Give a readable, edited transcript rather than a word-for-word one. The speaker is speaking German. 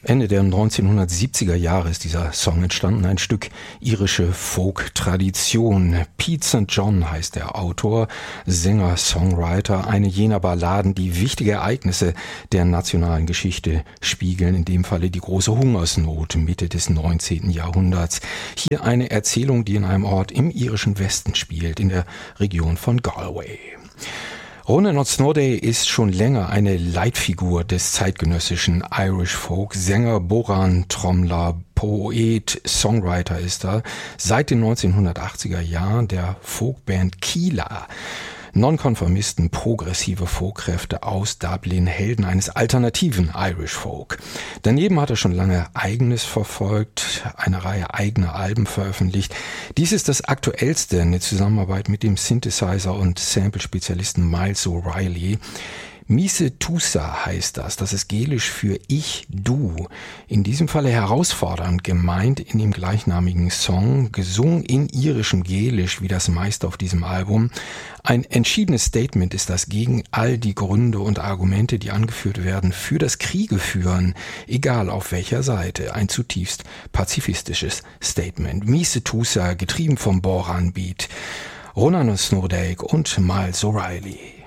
Ende der 1970er Jahre ist dieser Song entstanden, ein Stück irische Folk-Tradition. Pete St. John heißt der Autor, Sänger, Songwriter, eine jener Balladen, die wichtige Ereignisse der nationalen Geschichte spiegeln, in dem Falle die große Hungersnot Mitte des 19. Jahrhunderts. Hier eine Erzählung, die in einem Ort im irischen Westen spielt, in der Region von Galway. Ronan O'Snodday ist schon länger eine Leitfigur des zeitgenössischen Irish Folk. Sänger, Boran, Trommler, Poet, Songwriter ist er. Seit den 1980er Jahren der Folkband Keela. Nonkonformisten, progressive Folkkräfte aus Dublin, Helden eines alternativen Irish Folk. Daneben hat er schon lange Eigenes verfolgt, eine Reihe eigener Alben veröffentlicht. Dies ist das aktuellste in Zusammenarbeit mit dem Synthesizer- und Sample-Spezialisten Miles O'Reilly. Mise Tusa heißt das. Das ist Gälisch für Ich, Du. In diesem Falle herausfordernd gemeint in dem gleichnamigen Song, gesungen in irischem Gälisch, wie das meiste auf diesem Album. Ein entschiedenes Statement ist das gegen all die Gründe und Argumente, die angeführt werden für das Kriegeführen, egal auf welcher Seite. Ein zutiefst pazifistisches Statement. Mise Tusa, getrieben vom Boran Beat. Ronan O'Snodday und Miles O'Reilly.